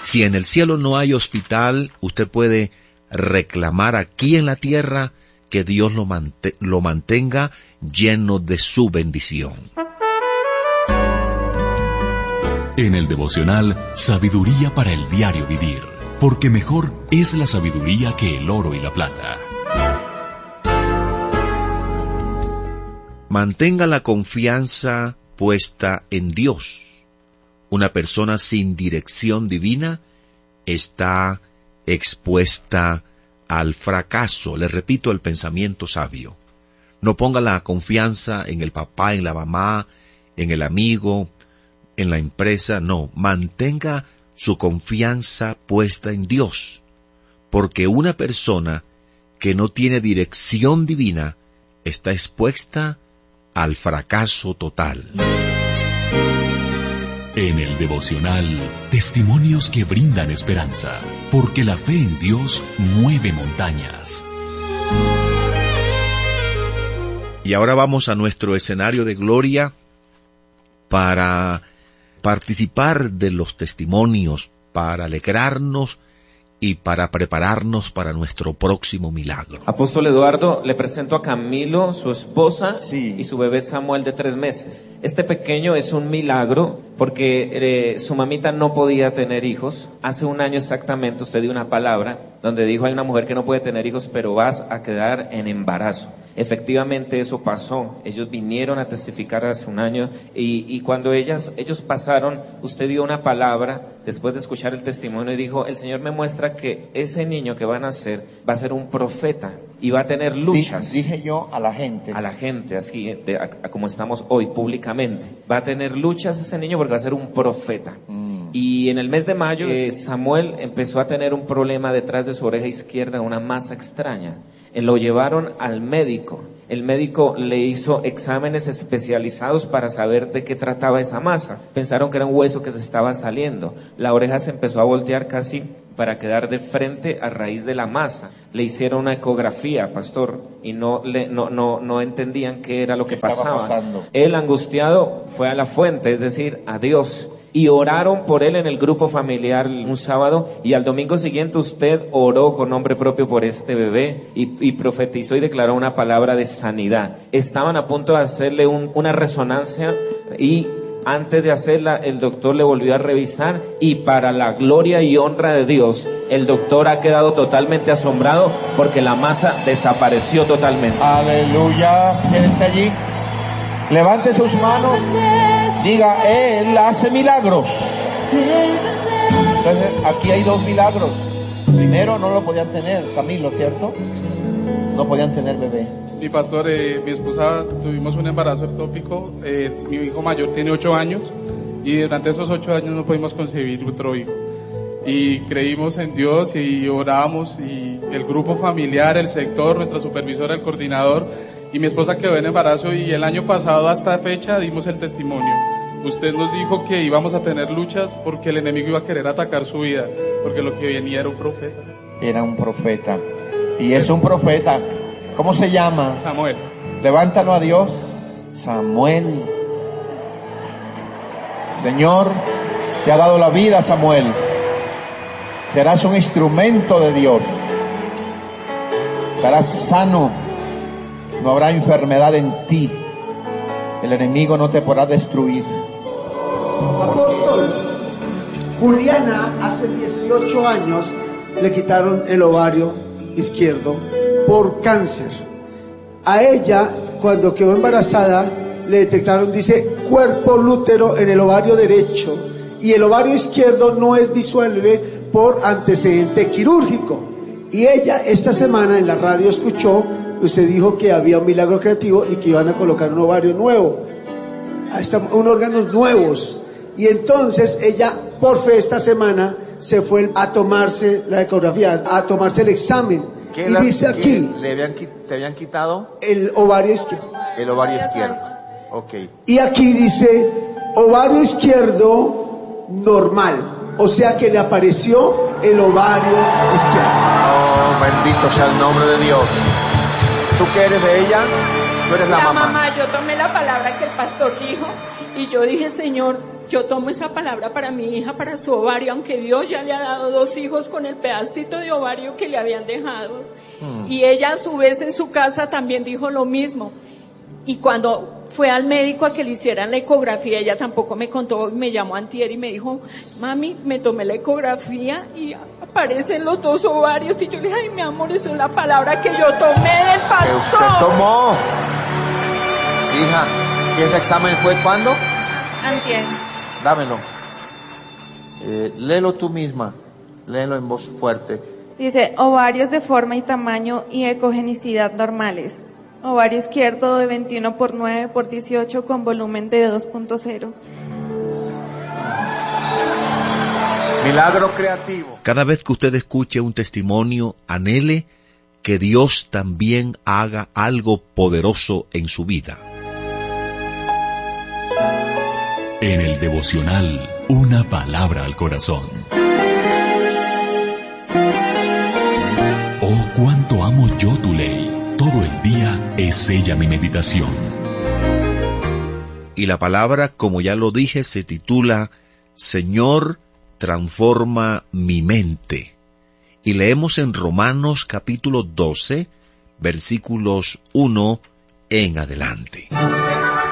Si en el cielo no hay hospital, usted puede reclamar aquí en la tierra que Dios lo mantenga lleno de su bendición. En el devocional, sabiduría para el diario vivir, porque mejor es la sabiduría que el oro y la plata. Mantenga la confianza puesta en Dios. Una persona sin dirección divina está expuesta al fracaso. Le repito el pensamiento sabio. No ponga la confianza en el papá, en la mamá, en el amigo, en la empresa. No, mantenga su confianza puesta en Dios. Porque una persona que no tiene dirección divina está expuesta al fracaso total. En el devocional, testimonios que brindan esperanza, porque la fe en Dios mueve montañas. Y ahora vamos a nuestro escenario de gloria para participar de los testimonios, para alegrarnos y para prepararnos para nuestro próximo milagro. Apóstol Eduardo, le presento a Camilo, su esposa, Sí. y su bebé Samuel de 3 meses. Este pequeño es un milagro porque su mamita no podía tener hijos. Hace un año exactamente usted dio una palabra donde dijo: hay una mujer que no puede tener hijos, pero vas a quedar en embarazo. Efectivamente eso pasó. Ellos vinieron a testificar hace un año y cuando ellos pasaron, usted dio una palabra después de escuchar el testimonio y dijo: el Señor me muestra que ese niño que va a nacer va a ser un profeta y va a tener luchas. Dije yo a la gente, Así como estamos hoy públicamente, va a tener luchas ese niño porque va a ser un profeta. Y en el mes de mayo Samuel empezó a tener un problema detrás de su oreja izquierda, una masa extraña. Lo llevaron al médico. El médico le hizo exámenes especializados para saber de qué trataba esa masa. Pensaron que era un hueso que se estaba saliendo. La oreja se empezó a voltear casi para quedar de frente a raíz de la masa. Le hicieron una ecografía, pastor, y no entendían qué era lo que pasaba. Él, angustiado, fue a la fuente, es decir, a Dios. Y oraron por él en el grupo familiar un sábado, y al domingo siguiente usted oró con nombre propio por este bebé y profetizó y declaró una palabra de sanidad. Estaban a punto de hacerle una resonancia y antes de hacerla el doctor le volvió a revisar y para la gloria y honra de Dios el doctor ha quedado totalmente asombrado porque la masa desapareció totalmente. aleluya. Quédense allí, levante sus manos, diga: Él hace milagros. Entonces aquí hay 2 milagros. Primero, no lo podían tener, Camilo, ¿cierto? No podían tener bebé. Mi pastor, mi esposa tuvimos un embarazo ectópico. Mi hijo mayor tiene 8 años y durante esos 8 años no pudimos concebir otro hijo. Y creímos en Dios y orábamos, y el grupo familiar, el sector, nuestra supervisora, el coordinador, y mi esposa quedó en embarazo, y el año pasado hasta fecha dimos el testimonio. Usted nos dijo que íbamos a tener luchas porque el enemigo iba a querer atacar su vida, porque lo que venía era un profeta. Era un profeta. Y es un profeta. ¿Cómo se llama? Samuel. Levántalo a Dios. Samuel. Señor, te ha dado la vida, Samuel. Serás un instrumento de Dios. Serás sano. No habrá enfermedad en ti. El enemigo no te podrá destruir. Apóstol, Juliana hace 18 años le quitaron el ovario izquierdo por cáncer. A ella, cuando quedó embarazada, le detectaron, dice, cuerpo lútero en el ovario derecho, y el ovario izquierdo no es visual por antecedente quirúrgico. Y ella esta semana en la radio escuchó, usted dijo que había un milagro creativo y que iban a colocar un ovario nuevo, unos órganos nuevos. Y entonces ella, por fe, esta semana se fue a tomarse la ecografía, a tomarse el examen. Y dice aquí, ¿te habían quitado? El ovario izquierdo. El ovario izquierdo. Ok. Y aquí dice, ovario izquierdo normal. O sea que le apareció el ovario izquierdo. Oh, bendito sea el nombre de Dios. ¿Tú qué eres de ella? Tú eres la mamá. Yo tomé la palabra que el pastor dijo y yo dije: Señor, yo tomo esa palabra para mi hija, para su ovario, aunque Dios ya le ha dado 2 hijos con el pedacito de ovario que le habían dejado. Y ella a su vez en su casa también dijo lo mismo. Y cuando fue al médico a que le hicieran la ecografía, ella tampoco me contó, me llamó antier y me dijo, mami, me tomé la ecografía y aparecen los 2 ovarios. Y yo le dije, ay, mi amor, eso es la palabra que yo tomé del pastor. ¿Que usted tomó? Hija, ¿y ese examen fue cuándo? Antier. Dámelo. Léelo tú misma. Léelo en voz fuerte. Dice, ovarios de forma y tamaño y ecogenicidad normales. Ovario izquierdo de 21 por 9 por 18 con volumen de 2.0. Milagro creativo. Cada vez que usted escuche un testimonio, anhele que Dios también haga algo poderoso en su vida. En el devocional, una palabra al corazón. Oh, cuánto amo yo tu ley. Todo el día es ella mi meditación. Y la palabra, como ya lo dije, se titula Señor, transforma mi mente. Y leemos en Romanos capítulo 12, versículos 1 en adelante.